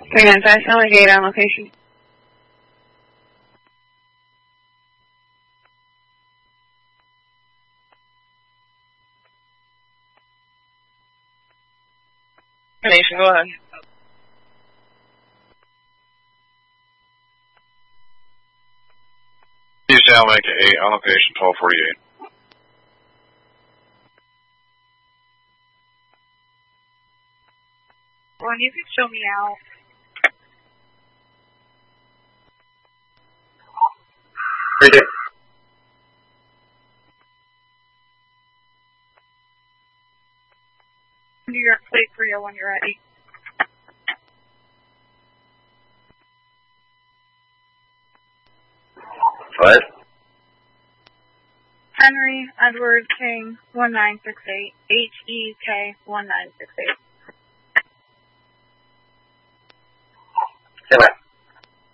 395, Sally Gate on location. Nation, go ahead. East Almac 8 on location 1248. Well, you can show me out. Right there. New York plate for you when you're ready. What? Henry Edward King 1968 HEK 1968. Stand by.